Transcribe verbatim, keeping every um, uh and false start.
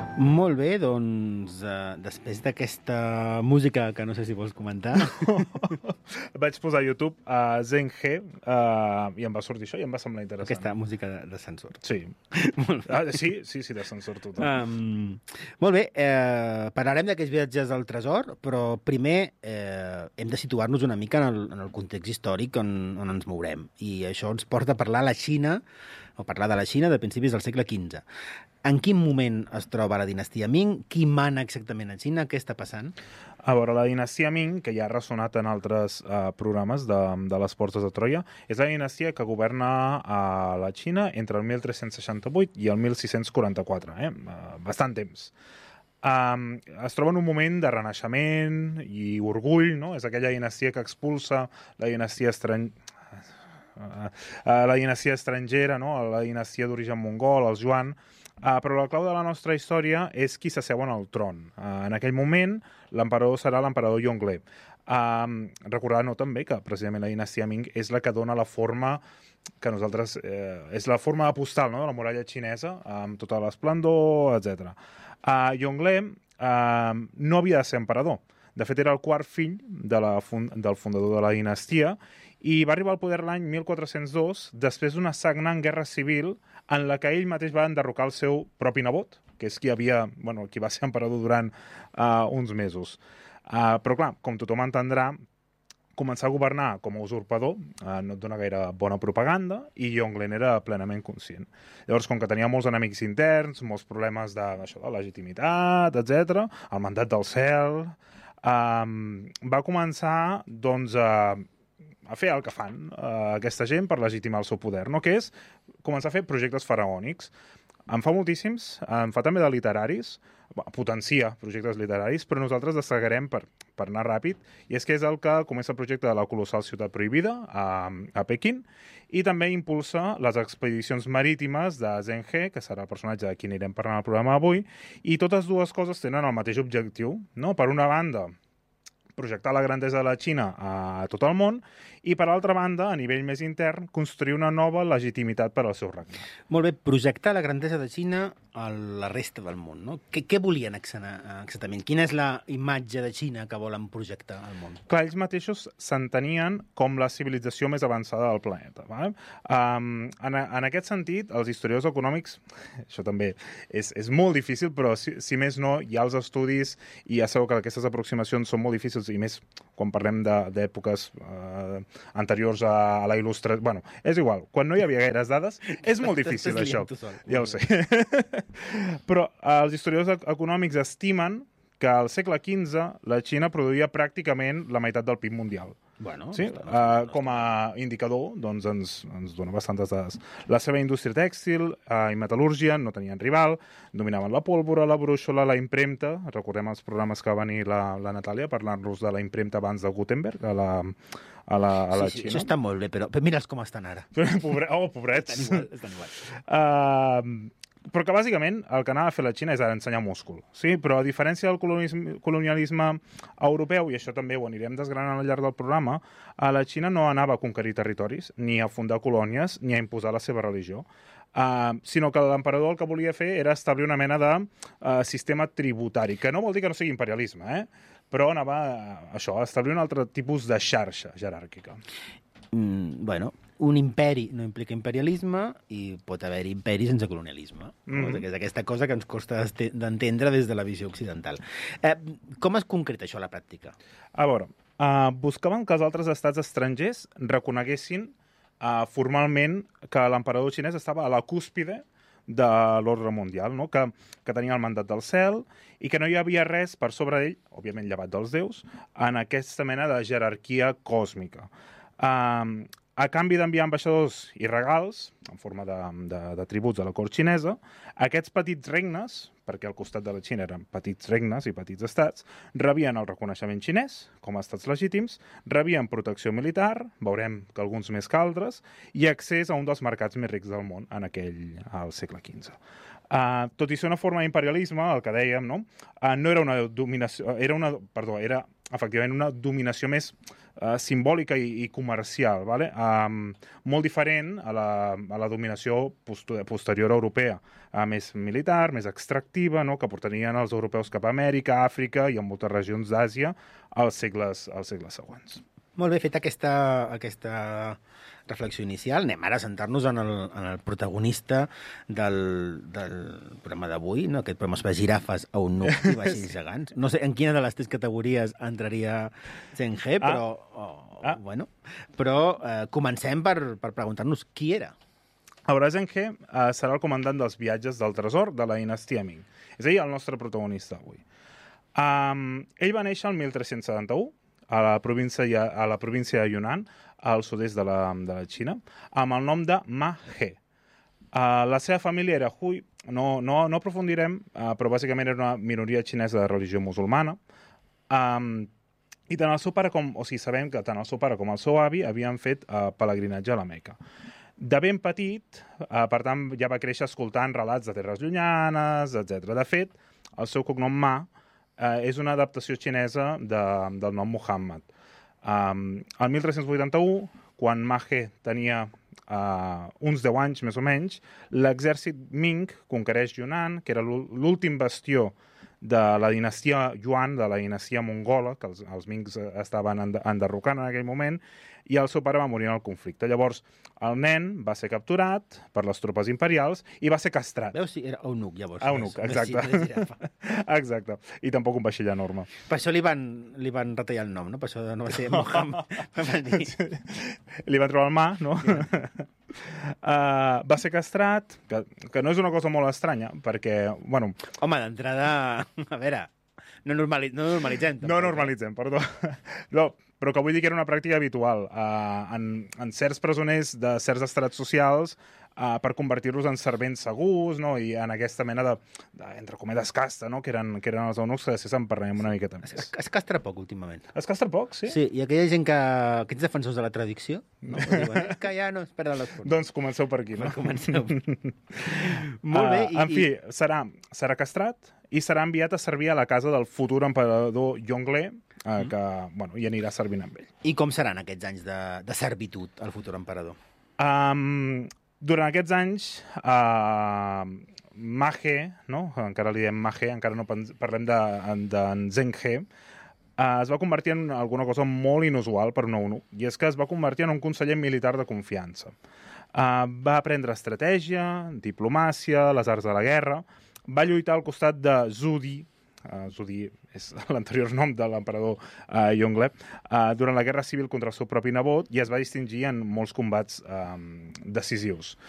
Molt bé, doncs, uh, després d'aquesta música que no sé si vols comentar... Vaig posar a YouTube a uh, Zenge uh, i em va sortir això i em va semblar interessant. Aquesta música de, de sensor. Sí. Molt bé. Ah, sí, sí, sí, de sensor total. Um, molt bé, eh, parlarem d'aquests viatges al tresor, però primer eh, hem de situar-nos una mica en el, en el context històric on, on ens mourem. I això ens porta a parlar a la Xina, o parlar de la Xina de principis del segle quinze. En quin moment es troba la dinastia Ming? Qui mana exactament a Xina? Què està passant? A veure, la dinastia Ming, que ja ha ressonat en altres uh, programes de, de les portes de Troia, és la dinastia que governa a la Xina entre el mil tres-cents seixanta-vuit i el mil sis-cents quaranta-quatre, eh? Uh, bastant temps. Um, es troba en un moment de renaixement i orgull, no? És aquella dinastia que expulsa la dinastia estrangera, uh, uh, la dinastia estrangera, no? La dinastia d'origen mongol, els Yuan. Uh, però la clau de la nostra història és qui s'asseu en el tron. Uh, en aquell moment, l'emperador serà l'emperador Yongle. Uh, recordar-nos també que precisament la dinastia Ming és la que dona la forma que nosaltres... Eh, és la forma postal, no?, de la muralla xinesa, amb tota l'esplendor, etcètera. Uh, Yongle uh, no havia de ser emperador. De fet, era el quart fill de la fund del fundador de la dinastia i va arribar al poder l'any mil quatre-cents dos després d'una sagnant guerra civil en la que ell mateix va enderrocar el seu propi nebot, que és qui havia, bueno, qui va ser emperador durant uh, uns mesos. Uh, però clar, com tothom entendrà, començar a governar com a usurpador uh, no et dona gaire bona propaganda i Yongle era plenament conscient. Llavors, com que tenia molts enemics interns, molts problemes de, això, de legitimitat, etcètera, el mandat del cel, um, va començar, doncs, a a fer el que fan uh, aquesta gent per legitimar el seu poder, no? Que és començar a fer projectes faraònics. En fa moltíssims, en fa també de literaris, potencia projectes literaris, però nosaltres destacarem per, per anar ràpid, i és que és el que comença el projecte de la colossal ciutat prohibida a, a Pequín, i també impulsa les expedicions marítimes de Zenge, que serà el personatge de qui anirem parlant al programa avui, i totes dues coses tenen el mateix objectiu, no? Per una banda, projectar la grandesa de la Xina a tot el món i, per altra banda, a nivell més intern, construir una nova legitimitat per al seu regne. Molt bé, projectar la grandesa de Xina a la resta del món, no? Què, què volien exactament? Quina és la imatge de Xina que volen projectar al món? Clar, ells mateixos s'entenien com la civilització més avançada del planeta. Vale? Um, en, en aquest sentit, els historiadors econòmics, això també és, és molt difícil, però si, si més no, hi ha els estudis i ja sabeu que aquestes aproximacions són molt difícils, i més quan parlem d'èpoques eh, anteriors a, a la il·lustració. Bueno, és igual, quan no hi havia gaires dades, és molt difícil això. Ja ho sé. Però els historiadors econòmics estimen que al segle quinze la Xina produïa pràcticament la meitat del P I B mundial. Bueno, sí? no està, no uh, està. Com a indicador, doncs ens, ens dona bastantes dades. La seva indústria tèxtil uh, i metal·lúrgia no tenien rival, dominaven la pólvora, la brúixola, la impremta. Recordem els programes que va venir la, la Natàlia parlant-nos de la impremta abans de Gutenberg a la, a la, a la sí, sí, Xina. Això està molt bé, però, però mira'ls com estan ara. Pobre... Oh, pobrets! Estan igual, estan igual. Uh, però que bàsicament el que anava a fer la Xina és ara ensenyar múscul, sí? Però a diferència del colonialisme, colonialisme europeu, i això també ho anirem desgranant al llarg del programa, a la Xina no anava a conquerir territoris, ni a fundar colònies, ni a imposar la seva religió, uh, sinó que l'emperador el que volia fer era establir una mena de uh, sistema tributari, que no vol dir que no sigui imperialisme, eh? Però anava a, això, a establir un altre tipus de xarxa jeràrquica. Mm, bueno, un imperi no implica imperialisme i pot haver imperi sense colonialisme. Mm -hmm. És aquesta cosa que ens costa d'entendre des de la visió occidental. Eh, com es concreta això a la pràctica? A veure, uh, buscaven que els altres estats estrangers reconeguessin uh, formalment que l'emperador xinès estava a la cúspide de l'ordre mundial, no? que, que tenia el mandat del cel i que no hi havia res per sobre d'ell, òbviament llevat dels déus, en aquesta mena de jerarquia còsmica. Uh, a canvi d'enviar ambaixadors i regals, en forma de, de, de tributs a la cort xinesa, aquests petits regnes, perquè al costat de la Xina eren petits regnes i petits estats, rebien el reconeixement xinès com a estats legítims, rebien protecció militar, veurem que alguns més que altres, i accés a un dels mercats més rics del món en aquell, al segle quinze. Uh, tot i ser una forma d'imperialisme, el que dèiem, no? Uh, no era una dominació, era una, perdó, era efectivament una dominació més uh, simbòlica i, i comercial, vale? um, molt diferent a la, a la dominació post posterior europea, uh, més militar, més extractiva, no? Que portarien els europeus cap a Amèrica, Àfrica i en moltes regions d'Àsia als segles, als segles següents. Molt bé, feta aquesta, aquesta reflexió inicial, anem ara a centrar-nos en, el, en el protagonista del, del programa d'avui, no? Aquest programa es fa girafes a un nuc i vaixells gegants. No sé en quina de les tres categories entraria Zheng He, però, ah. oh, ah. bueno, però eh, comencem per, per preguntar-nos qui era. A veure, Zheng He uh, serà el comandant dels viatges del tresor de la dinastia Ming. És a dir, el nostre protagonista avui. Um, ell va néixer el mil tres-cents setanta-u a la província, a la província de Yunnan, al sud-est de, la, de la Xina, amb el nom de Ma He. Uh, la seva família era Hui, no, no, no aprofundirem, uh, però bàsicament era una minoria xinesa de religió musulmana. Um, I tant el seu pare com, o sigui, sabem que tant el seu pare com el seu avi havien fet uh, pelegrinatge a la Meca. De ben petit, uh, per tant, ja va créixer escoltant relats de terres llunyanes, etcètera. De fet, el seu cognom Ma uh, és una adaptació xinesa de, del nom Muhammad. Um, el mil tres-cents vuitanta-u, quan Ma He tenia uh, uns deu anys, més o menys, l'exèrcit Ming conquereix Yunnan, que era l'últim bastió de la dinastia Yuan, de la dinastia mongola, que els, els Mings estaven enderrocant en aquell moment, i el seu pare va morir en el conflicte. Llavors, el nen va ser capturat per les tropes imperials i va ser castrat. Veus, sí, era eunuc, llavors. Eunuc, exacte. Exacte. I tampoc un vaixell enorme. Per això li van, li van retallar el nom, no? Per això no va ser Mohammed. Li van trobar el mà, no? Uh, va ser castrat, que, que no és una cosa molt estranya, perquè, bueno... Home, d'entrada, a veure, no, normali no normalitzem. Tampoc, no normalitzem, perdó. No, però que vull dir que era una pràctica habitual uh, en, en certs presoners de certs estrats socials uh, per convertir-los en servents segurs, no? I en aquesta mena de, de entre cometes, casta, no? Que eren, que eren els eunucs, que després en parlem una miqueta més. Es, es castra poc, últimament. Es castra poc, sí? Sí, i aquella gent que... Aquests defensors de la tradició, no? Diuen, és que ja no es perden les formes. Doncs comenceu per aquí, no? Comenceu. Molt bé. Uh, i, en fi, i... serà, serà castrat i serà enviat a servir a la casa del futur emperador Yongle, Uh, que bueno, hi anirà servint amb ell. I com seran aquests anys de, de servitud al futur emperador? Um, durant aquests anys, uh, Ma He, no? Encara li diem Ma He, encara no parlem de, de Zheng He, uh, es va convertir en alguna cosa molt inusual per un eunuc, i és que es va convertir en un conseller militar de confiança. Uh, va aprendre estratègia, diplomàcia, les arts de la guerra, va lluitar al costat de Zhu Di, Uh, Zhu Di és l'anterior nom de l'emperador uh, Yongle, uh, durant la guerra civil contra el seu propi nebot, i es va distingir en molts combats um, decisius.